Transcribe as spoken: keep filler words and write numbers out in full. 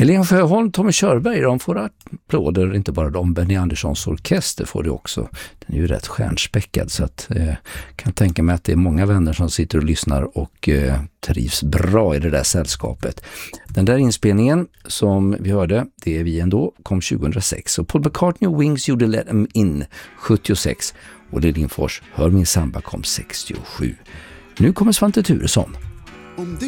Helene Sjöholm, Tommy Körberg, de får applåder, inte bara de. Benny Anderssons orkester får det också. Den är ju rätt stjärnspäckad, så att eh, kan tänka mig att det är många vänner som sitter och lyssnar och eh, trivs bra i det där sällskapet. Den där inspelningen som vi hörde, det är vi ändå, kom tjugohundrasex. Och Paul McCartney och Wings gjorde Let Them In sjuttiosex. Och Lindfors, Hör min samba, kom sextiosju. Nu kommer Svante Thuresson.